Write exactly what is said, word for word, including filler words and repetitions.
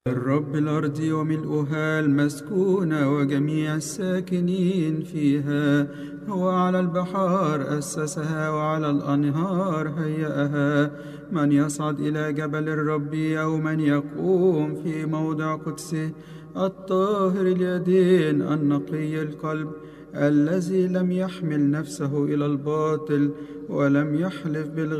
الرب الأرض وملؤها المسكونة وجميع الساكنين فيها. هو على البحار أسسها وعلى الأنهار هيأها. من يصعد إلى جبل الرب أو من يقوم في موضع قدسه؟ الطاهر اليدين النقي القلب الذي لم يحمل نفسه إلى الباطل ولم يحلف بالغيب